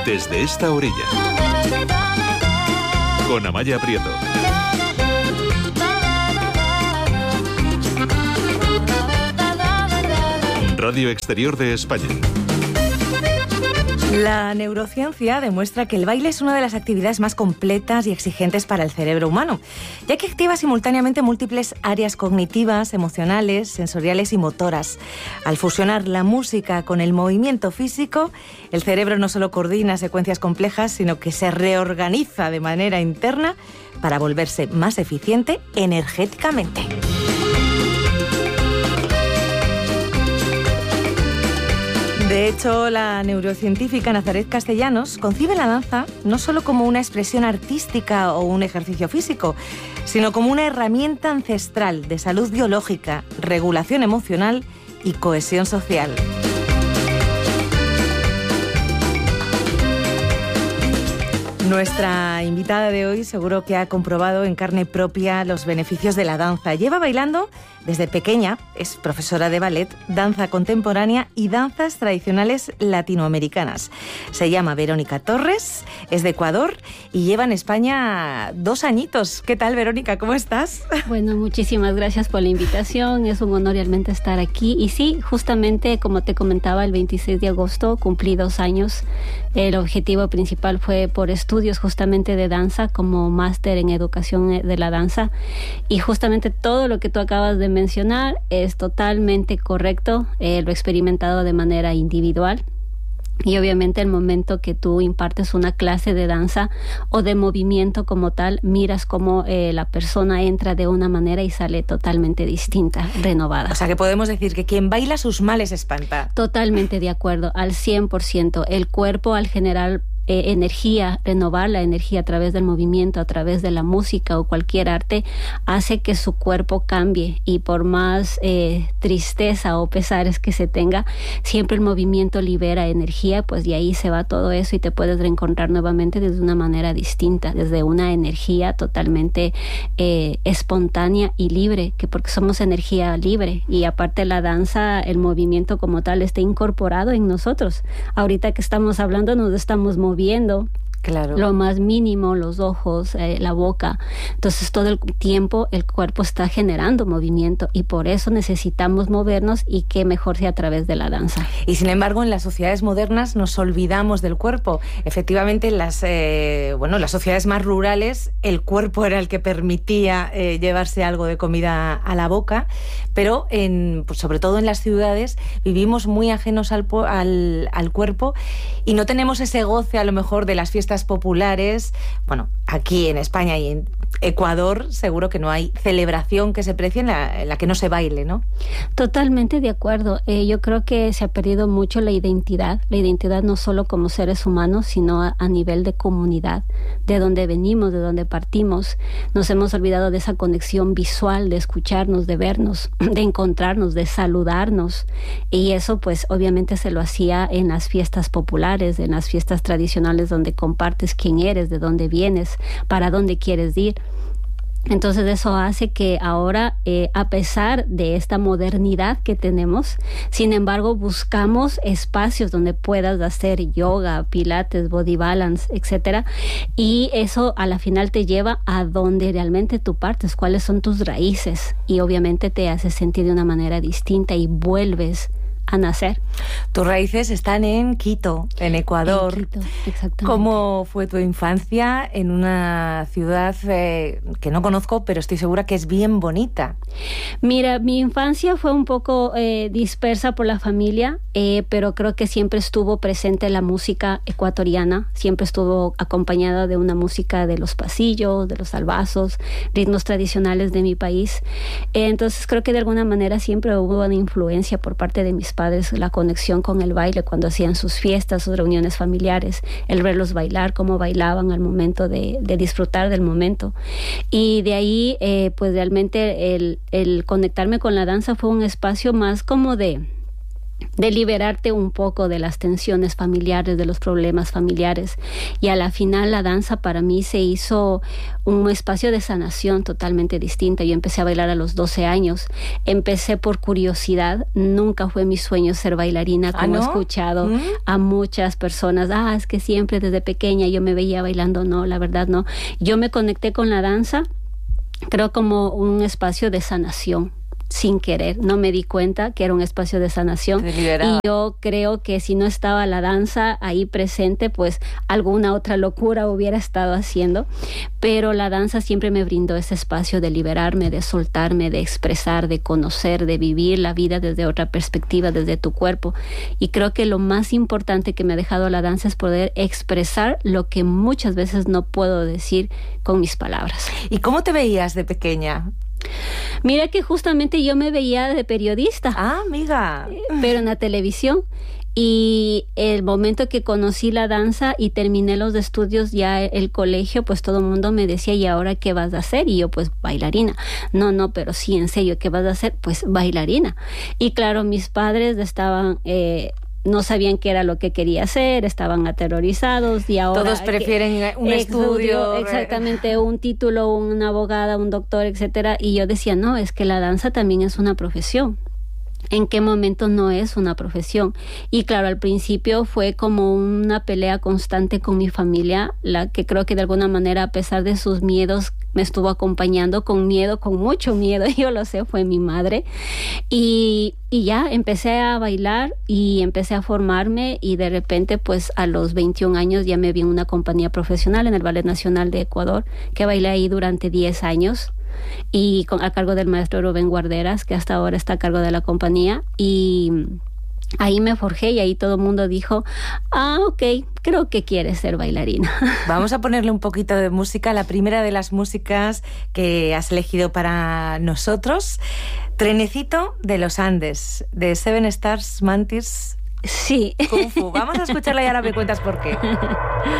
Desde esta orilla, con Amaya Prieto. Radio Exterior de España. La neurociencia demuestra que el baile es una de las actividades más completas y exigentes para el cerebro humano, ya que activa simultáneamente múltiples áreas cognitivas, emocionales, sensoriales y motoras. Al fusionar la música con el movimiento físico, el cerebro no solo coordina secuencias complejas, sino que se reorganiza de manera interna para volverse más eficiente energéticamente. De hecho, la neurocientífica Nazaret Castellanos concibe la danza no solo como una expresión artística o un ejercicio físico, sino como una herramienta ancestral de salud biológica, regulación emocional y cohesión social. Nuestra invitada de hoy seguro que ha comprobado en carne propia los beneficios de la danza. Lleva bailando desde pequeña, es profesora de ballet, danza contemporánea y danzas tradicionales latinoamericanas. Se llama Verónica Torres, es de Ecuador y lleva en España 2 añitos. ¿Qué tal, Verónica? ¿Cómo estás? Bueno, muchísimas gracias por la invitación. Es un honor realmente estar aquí. Y sí, justamente como te comentaba, el 26 de agosto cumplí 2 años. El objetivo principal fue por estudios justamente de danza, como máster en educación de la danza. Y justamente todo lo que tú acabas de mencionar es totalmente correcto. Lo he experimentado de manera individual. Y obviamente el momento que tú impartes una clase de danza o de movimiento como tal, miras cómo la persona entra de una manera y sale totalmente distinta, renovada. O sea que podemos decir que quien baila sus males espanta. Totalmente de acuerdo, al 100%. El cuerpo al generar energía, renovar la energía a través del movimiento, a través de la música o cualquier arte, hace que su cuerpo cambie, y por más tristeza o pesares que se tenga, siempre el movimiento libera energía, pues de ahí se va todo eso y te puedes reencontrar nuevamente desde una manera distinta, desde una energía totalmente espontánea y libre, que porque somos energía libre, y aparte la danza, el movimiento como tal está incorporado en nosotros. Ahorita que estamos hablando nos estamos moviendo. Claro. Lo más mínimo, los ojos, la boca. Entonces todo el tiempo el cuerpo está generando movimiento, y por eso necesitamos movernos, y qué mejor sea a través de la danza. Y sin embargo, en las sociedades modernas nos olvidamos del cuerpo. Efectivamente, en las sociedades más rurales, el cuerpo era el que permitía llevarse algo de comida a la boca, pero pues sobre todo en las ciudades vivimos muy ajenos al cuerpo, y no tenemos ese goce a lo mejor de las fiestas populares. Bueno, aquí en España y en Ecuador seguro que no hay celebración que se precie en la que no se baile, ¿no? Totalmente de acuerdo. Yo creo que se ha perdido mucho la identidad no solo como seres humanos, sino a nivel de comunidad, de dónde venimos, de dónde partimos. Nos hemos olvidado de esa conexión visual, de escucharnos, de vernos, de encontrarnos, de saludarnos, y eso pues obviamente se lo hacía en las fiestas populares, en las fiestas tradicionales, donde compartes quién eres, de dónde vienes, para dónde quieres ir. Entonces eso hace que ahora, a pesar de esta modernidad que tenemos, sin embargo buscamos espacios donde puedas hacer yoga, pilates, body balance, etcétera, y eso a la final te lleva a donde realmente tú partes, cuáles son tus raíces, y obviamente te hace sentir de una manera distinta y vuelves a nacer. Tus raíces están en Quito, en Ecuador. En Quito, exactamente. ¿Cómo fue tu infancia en una ciudad que no conozco, pero estoy segura que es bien bonita? Mira, mi infancia fue un poco dispersa por la familia, pero creo que siempre estuvo presente la música ecuatoriana, siempre estuvo acompañada de una música de los pasillos, de los albazos, ritmos tradicionales de mi país. Entonces creo que de alguna manera siempre hubo una influencia por parte de mis padres, la conexión con el baile cuando hacían sus fiestas, sus reuniones familiares, el verlos bailar, cómo bailaban al momento de disfrutar del momento. Y de ahí, pues realmente el conectarme con la danza fue un espacio más como de liberarte un poco de las tensiones familiares, de los problemas familiares. Y a la final la danza para mí se hizo un espacio de sanación totalmente distinta. Yo empecé a bailar a los 12 años. Empecé por curiosidad. Nunca fue mi sueño ser bailarina, como ¿no? he escuchado a muchas personas. Es que siempre desde pequeña yo me veía bailando. No, la verdad no. Yo me conecté con la danza, creo, como un espacio de sanación. Sin querer, no me di cuenta que era un espacio de sanación, y yo creo que si no estaba la danza ahí presente, pues alguna otra locura hubiera estado haciendo, pero la danza siempre me brindó ese espacio de liberarme, de soltarme, de expresar, de conocer, de vivir la vida desde otra perspectiva, desde tu cuerpo. Y creo que lo más importante que me ha dejado la danza es poder expresar lo que muchas veces no puedo decir con mis palabras. ¿Y cómo te veías de pequeña? Mira que justamente yo me veía de periodista. Amiga. Pero en la televisión. Y el momento que conocí la danza y terminé los estudios, ya el colegio, pues todo el mundo me decía, ¿y ahora qué vas a hacer? Y yo, pues bailarina. No, pero sí, en serio, ¿qué vas a hacer? Pues bailarina. Y claro, mis padres estaban... no sabían qué era lo que quería hacer, estaban aterrorizados, y ahora... Todos prefieren un estudio. Exactamente, un título, una abogada, un doctor, etcétera. Y yo decía, no, es que la danza también es una profesión. ¿En qué momento no es una profesión? Y claro, al principio fue como una pelea constante con mi familia, la que creo que de alguna manera, a pesar de sus miedos, me estuvo acompañando con miedo, con mucho miedo, yo lo sé, fue mi madre. Y ya empecé a bailar y empecé a formarme, y de repente, pues a los 21 años ya me vi en una compañía profesional en el Ballet Nacional de Ecuador, que bailé ahí durante 10 años. Y a cargo del maestro Rubén Guarderas, que hasta ahora está a cargo de la compañía, y ahí me forjé, y ahí todo el mundo dijo, ok, creo que quieres ser bailarina. Vamos a ponerle un poquito de música, la primera de las músicas que has elegido para nosotros, Trenecito de los Andes, de Seven Stars Mantis. Sí. Kung Fu. Vamos a escucharla y ahora me cuentas por qué.